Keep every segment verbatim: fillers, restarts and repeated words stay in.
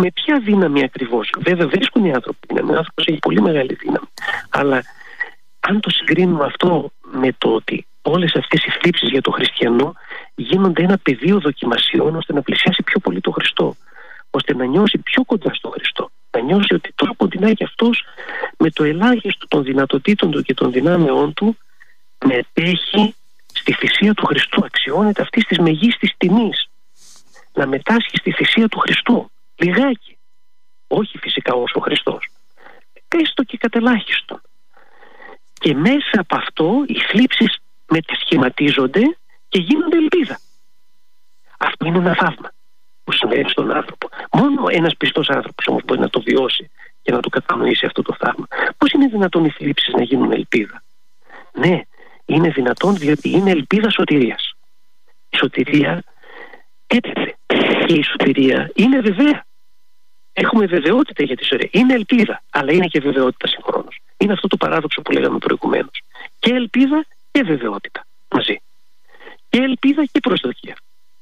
Με ποια δύναμη ακριβώς? Βέβαια βρίσκουν οι άνθρωποι δύναμη, ο άνθρωπος έχει πολύ μεγάλη δύναμη, αλλά αν το συγκρίνουμε αυτό με το ότι όλες αυτές οι θλίψεις για το χριστιανό γίνονται ένα πεδίο δοκιμασιών ώστε να πλησιάσει πιο πολύ το Χριστό, ώστε να νιώσει πιο κοντά στο Χριστό, να νιώσει ότι τώρα κοντινά και αυτός με το ελάχιστο των δυνατοτήτων του και των δυνάμεών του μετέχει στη θυσία του Χριστού, αξιώνεται αυτής της μεγίστης τιμής να μετάσχει στη θυσία του Χριστού λιγάκι, όχι φυσικά όσο ο Χριστός, έστω και κατελάχιστον. Και μέσα από αυτό οι θλίψεις μετασχηματίζονται και γίνονται ελπίδα. Αυτό είναι ένα θαύμα που συμβαίνει στον άνθρωπο. Μόνο ένας πιστός άνθρωπος όμως μπορεί να το βιώσει και να το κατανοήσει αυτό το θαύμα. Πώς είναι δυνατόν οι θλίψεις να γίνουν ελπίδα? Ναι, είναι δυνατόν διότι είναι ελπίδα σωτηρίας. Η σωτηρία έπεται και η σωτηρία είναι βεβαία. Έχουμε βεβαιότητα για τη σωτηρία. Είναι ελπίδα, αλλά είναι και βεβαιότητα συγχρόνως. Είναι αυτό το παράδοξο που λέγαμε προηγουμένως. Και ελπίδα και βεβαιότητα μαζί. Και ελπίδα και προσδοκία.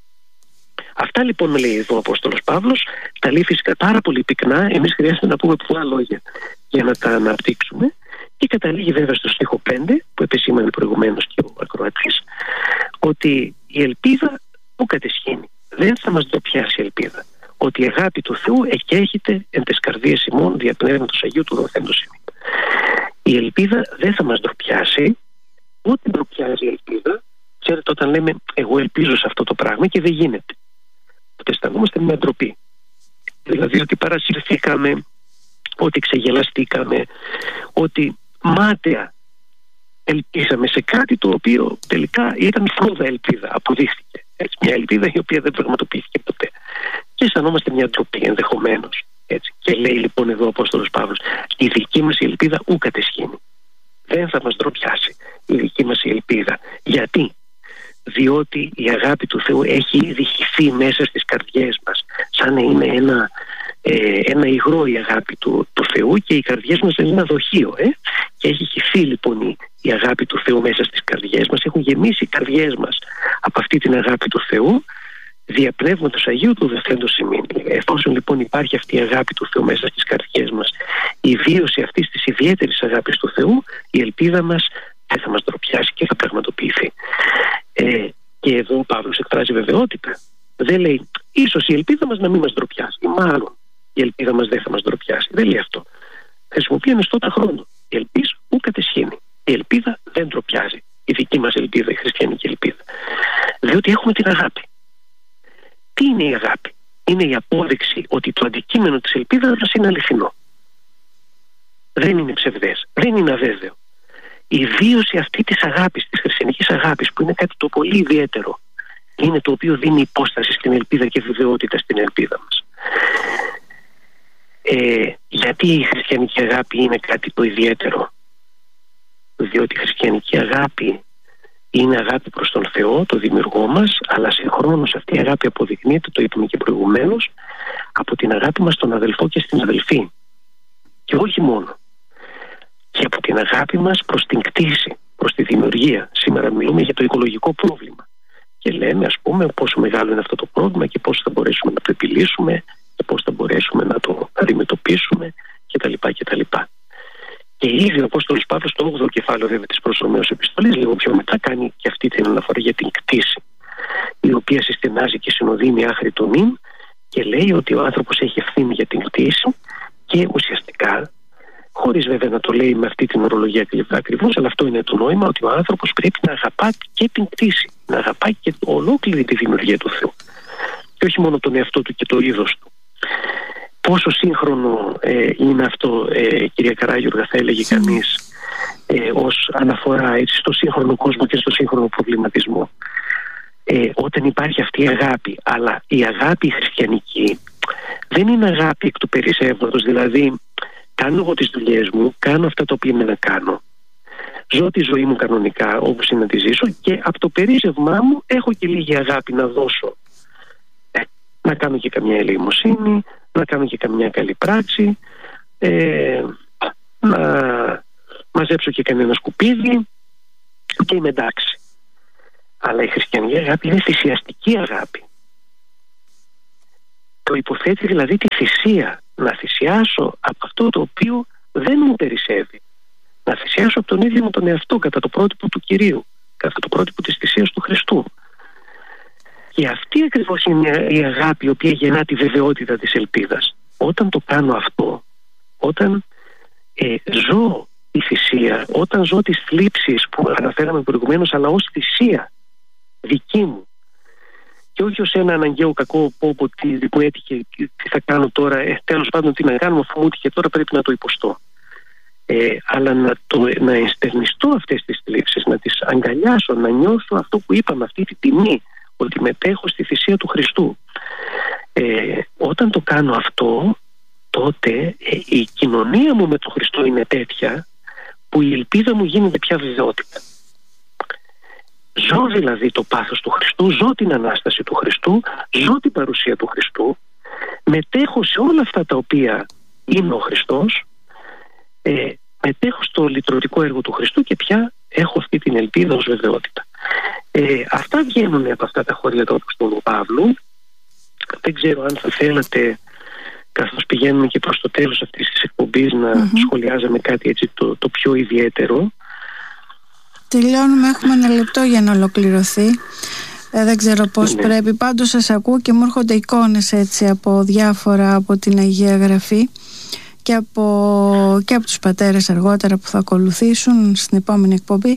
Αυτά λοιπόν λέει εδώ ο Απόστολος Παύλος, τα λέει φυσικά πάρα πολύ πυκνά. Εμείς χρειάζεται να πούμε πολλά λόγια για να τα αναπτύξουμε. Και καταλήγει βέβαια στο στίχο πέντε, που επεσήμανε προηγουμένως και ο ακροατής, ότι η ελπίδα που κατεσχύνει. Δεν θα μας ντροπιάσει η ελπίδα. Ότι η αγάπη του Θεού εκέχεται εν τες καρδίες ημών δια Πνεύματος Αγίου του δοθέντος ημών. Η ελπίδα δεν θα μας ντροπιάσει. Ό,τι ντροπιάζει η ελπίδα, ξέρετε, όταν λέμε εγώ ελπίζω σε αυτό το πράγμα και δεν γίνεται, τότε αισθανόμαστε μια ντροπή. Δηλαδή ότι παρασυρθήκαμε, ότι ξεγελαστήκαμε, ότι μάταια ελπίσαμε σε κάτι το οποίο τελικά ήταν φρούδα ελπίδα, αποδείχθηκε. Έτσι, μια ελπίδα η οποία δεν πραγματοποιήθηκε ποτέ. Και αισθανόμαστε μια ντροπή ενδεχομένως. Έτσι. Και λέει λοιπόν εδώ ο Απόστολος Παύλος, η δική μας η ελπίδα ου κατεσχύνει. Δεν θα μας ντροπιάσει η δική μας η ελπίδα. Γιατί? Διότι η αγάπη του Θεού έχει ήδη χυθεί μέσα στις καρδιές μας, σαν να είναι ένα, ε, ένα υγρό η αγάπη του, του Θεού, και οι καρδιές μας είναι ένα δοχείο, ε? Και έχει χυθεί λοιπόν η, η αγάπη του Θεού μέσα στις καρδιές μας, έχουν γεμίσει οι καρδιές μας από αυτή την αγάπη του Θεού δια Πνεύματος Αγίου του δοθέντος ημών. Εφόσον λοιπόν υπάρχει αυτή η αγάπη του Θεού μέσα στις καρδιές μας, η βίωση αυτής της ιδιαίτερης αγάπης του Θεού, η ελπίδα μας δεν θα μας ντροπιάσει και θα πραγματοποιηθεί. Ε, και εδώ ο Παύλος εκφράζει βεβαιότητα. Δεν λέει ίσως η ελπίδα μας να μην μας ντροπιάσει, ή μάλλον η ελπίδα μας δεν θα μας ντροπιάσει. Δεν λέει αυτό. Χρησιμοποιεί ανεστώτα χρόνο. Η ελπίδα ου κατεσχύνει. Η ελπίδα δεν ντροπιάζει. Η δική μας ελπίδα, η χριστιανική ελπίδα. Διότι έχουμε την αγάπη. Τι είναι η αγάπη? Είναι η απόδειξη ότι το αντικείμενο της ελπίδας μας είναι αληθινό. Δεν είναι ψευδές, δεν είναι αβέβαιο. Η βίωση αυτή της αγάπης, της χριστιανικής αγάπης, που είναι κάτι το πολύ ιδιαίτερο, είναι το οποίο δίνει υπόσταση στην ελπίδα και βεβαιότητα στην ελπίδα μας. Ε, γιατί η χριστιανική αγάπη είναι κάτι το ιδιαίτερο? Διότι η χριστιανική αγάπη είναι αγάπη προς τον Θεό, το δημιουργό μας, αλλά συγχρόνως αυτή η αγάπη αποδεικνύεται, το είπαμε και προηγουμένως, από την αγάπη μας στον αδελφό και στην αδελφή. Και όχι μόνο. Και από την αγάπη μας προς την κτήση, προς τη δημιουργία. Σήμερα μιλούμε για το οικολογικό πρόβλημα. Και λέμε, ας πούμε, πόσο μεγάλο είναι αυτό το πρόβλημα και πώς θα μπορέσουμε να το επιλύσουμε και πώς θα μπορέσουμε να το αντιμετωπίσουμε κτλ. κτλ. Και ήδη ο Απόστολος Παύλος, στο όγδοο κεφάλαιο βέβαια της προς Ρωμαίους επιστολής, λίγο πιο μετά, κάνει και αυτή την αναφορά για την κτήση, η οποία συστηνάζει και συνοδύνει άχρη τον νυν, και λέει ότι ο άνθρωπος έχει ευθύνη για την κτήση και ουσιαστικά, χωρίς βέβαια να το λέει με αυτή την ορολογία ακριβώς, αλλά αυτό είναι το νόημα, ότι ο άνθρωπος πρέπει να αγαπά και την κτήση, να αγαπά και ολόκληρη τη δημιουργία του Θεού. Και όχι μόνο τον εαυτό του και το είδος του. Πόσο σύγχρονο ε, είναι αυτό, ε, κυρία Καράγιουργα, θα έλεγε κανείς, ε, ως αναφορά έτσι, στο σύγχρονο κόσμο και στο σύγχρονο προβληματισμό. Ε, όταν υπάρχει αυτή η αγάπη, αλλά η αγάπη η χριστιανική δεν είναι αγάπη εκ του περισσεύματος, δηλαδή κάνω εγώ τις δουλειές μου, κάνω αυτά τα οποία είναι να κάνω, ζω τη ζωή μου κανονικά όπως είναι να τη ζήσω, και από το περίσσευμά μου έχω και λίγη αγάπη να δώσω. Ε, να κάνω και καμιά ελεημοσύνη, να κάνω και καμιά καλή πράξη, ε, να μαζέψω και κανένα σκουπίδι και είμαι εντάξει. Αλλά η χριστιανική αγάπη είναι θυσιαστική αγάπη. προϋποθέτει δηλαδή τη θυσία, να θυσιάσω από αυτό το οποίο δεν μου περισσεύει, να θυσιάσω από τον ίδιο μου τον εαυτό κατά το πρότυπο του Κυρίου, κατά το πρότυπο της θυσίας του Χριστού. Και αυτή ακριβώς είναι η αγάπη η οποία γεννά τη βεβαιότητα της ελπίδας. Όταν το κάνω αυτό, όταν ε, ζω τη θυσία, όταν ζω τις θλίψεις που αναφέραμε προηγουμένως, αλλά ως θυσία δική μου και όχι ως ένα αναγκαίο κακό που, που τι, μου έτυχε, τι θα κάνω τώρα, ε, τέλος πάντων τι να κάνω, αφού μου έτυχε τώρα πρέπει να το υποστώ. Ε, αλλά να, το, να ενστερνιστώ αυτές τις θλίψεις, να τις αγκαλιάσω, να νιώσω αυτό που είπαμε, αυτή τη τιμή, ότι μετέχω στη θυσία του Χριστού. Ε, όταν το κάνω αυτό, τότε ε, η κοινωνία μου με τον Χριστό είναι τέτοια που η ελπίδα μου γίνεται πια βεβαιότητα. Ζω δηλαδή το πάθος του Χριστού, ζω την Ανάσταση του Χριστού, ζω την παρουσία του Χριστού, μετέχω σε όλα αυτά τα οποία είναι ο Χριστός, ε, μετέχω στο λυτρωτικό έργο του Χριστού και πια έχω αυτή την ελπίδα ως βεβαιότητα. Ε, αυτά βγαίνουν από αυτά τα χωρία του Αποστόλου Παύλου. Δεν ξέρω αν θα θέλατε, καθώς πηγαίνουμε και προς το τέλος αυτής της εκπομπής, να mm-hmm. σχολιάζαμε κάτι έτσι το, το πιο ιδιαίτερο. Τελειώνουμε, έχουμε ένα λεπτό για να ολοκληρωθεί. Ε, δεν ξέρω πώς ναι. πρέπει. Πάντως σας ακούω και μου έρχονται εικόνες έτσι από διάφορα από την Αγία Γραφή και από, και από τους πατέρες αργότερα που θα ακολουθήσουν στην επόμενη εκπομπή.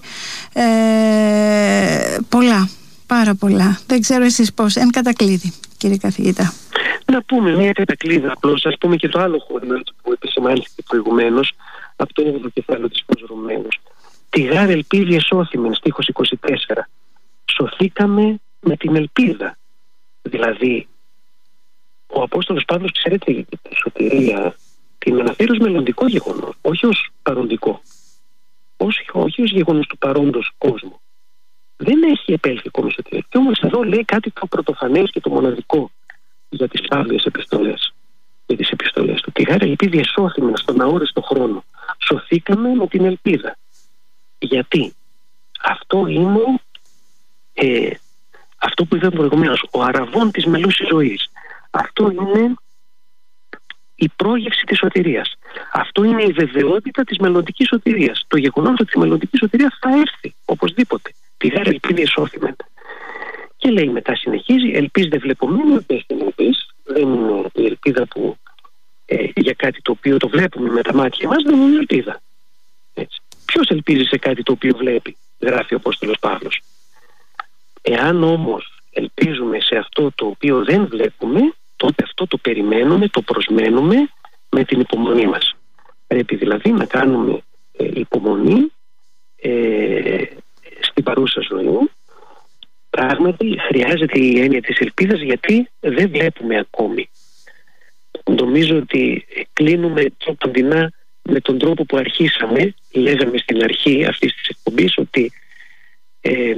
Ε, πολλά, πάρα πολλά. Δεν ξέρω εσείς πώς. Εν κατακλείδη, κύριε καθηγητά. Να πούμε μια κατακλείδα απλώς, ας πούμε και το άλλο χώρο που επισημάνθηκε προηγουμένως από το έβδομο κεφάλαιο της προς Ρωμαίους. Τη γάρ ελπίδη εσώθημεν, στίχος είκοσι τέσσερα. Σωθήκαμε με την ελπίδα. Δηλαδή, ο Απόστολος Παύλος, ξέρετε, τη σωτηρία την αναφέρει ως μελλοντικό γεγονός, όχι ως παροντικό. Όχι, όχι ως γεγονός του παρόντος κόσμου. Δεν έχει επέλθει ακόμη η σωτηρία. Και όμως εδώ λέει κάτι το πρωτοφανές και το μοναδικό για τις Παύλιες επιστολές. Για τις επιστολές του. Τη γάρ ελπίδη εσώθημεν στον αόριστο χρόνο. Σωθήκαμε με την ελπίδα. Γιατί αυτό είναι ε, αυτό που είδαμε προηγουμένως, ο αραβών της μελούσης ζωής. Αυτό είναι η πρόγευση της σωτηρίας. Αυτό είναι η βεβαιότητα της μελλοντικής σωτηρίας. Το γεγονός ότι η μελλοντική σωτηρία θα έρθει οπωσδήποτε. Τη γάρ ελπίδη εσώθημεν. Και λέει μετά, συνεχίζει, ελπίς δε βλεπωμένη, ελπίς την ελπίς. Δεν είναι η ελπίδα που ε, για κάτι το οποίο το βλέπουμε με τα μάτια μας, δεν είναι ελπίδα. Έτσι. Ποιος ελπίζει σε κάτι το οποίο βλέπει, γράφει ο Απόστολος Παύλος. Εάν όμως ελπίζουμε σε αυτό το οποίο δεν βλέπουμε, τότε αυτό το περιμένουμε, το προσμένουμε με την υπομονή μας. Πρέπει δηλαδή να κάνουμε ε, υπομονή ε, στην παρούσα ζωή. Πράγματι χρειάζεται η έννοια της ελπίδας, γιατί δεν βλέπουμε ακόμη. Νομίζω ότι κλείνουμε τροπαντινά με τον τρόπο που αρχίσαμε. Λέγαμε στην αρχή αυτής της εκπομπής ότι ε,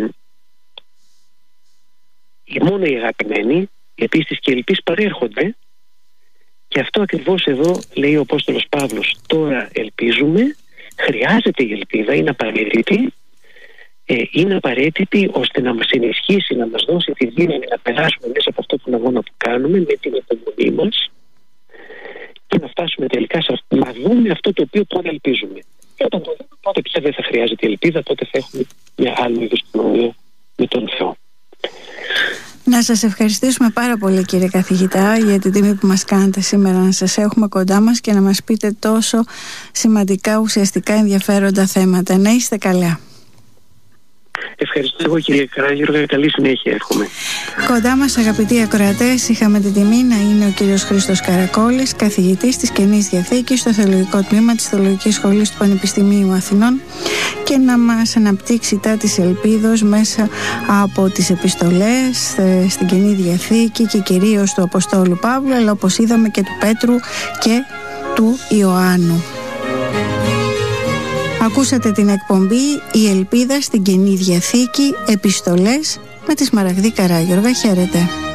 μόνο οι αγαπημένοι, οι πίστης και οι ελπίς παρέρχονται, και αυτό ακριβώς εδώ λέει ο Απόστολος Παύλος. Τώρα ελπίζουμε, χρειάζεται η ελπίδα, είναι απαραίτητη, ε, είναι απαραίτητη ώστε να μας ενισχύσει, να μας δώσει τη δύναμη να περάσουμε μέσα από αυτό τον αγώνα που κάνουμε με την υπομονή μας και να φτάσουμε τελικά σε αυτό, να δούμε αυτό το οποίο τώρα ελπίζουμε. Και όταν το δούμε, τότε πια δεν θα χρειάζεται η ελπίδα, τότε θα έχουμε μια άλλη είδους κοινωνία με τον Θεό. Να σας ευχαριστήσουμε πάρα πολύ, κύριε καθηγητά, για την τιμή που μας κάνετε σήμερα να σας έχουμε κοντά μας και να μας πείτε τόσο σημαντικά, ουσιαστικά ενδιαφέροντα θέματα. Να είστε καλά. Ευχαριστώ εγώ, κύριε Καράγιοργα, καλή συνέχεια εύχομαι. Κοντά μας, αγαπητοί ακροατές, είχαμε την τιμή να είναι ο κύριος Χρήστος Καρακόλης, καθηγητής της Καινής Διαθήκης στο Θεολογικό Τμήμα της Θεολογικής Σχολής του Πανεπιστημίου Αθηνών, και να μας αναπτύξει τα της ελπίδος μέσα από τις επιστολές στην Καινή Διαθήκη και κυρίως του Αποστόλου Παύλου, αλλά όπως είδαμε και του Πέτρου και του Ιωάννου. Ακούσατε την εκπομπή «Η Ελπίδα στην Καινή Διαθήκη, επιστολές» με τη Σμαραγδή Καράγιοργα. Χαίρετε.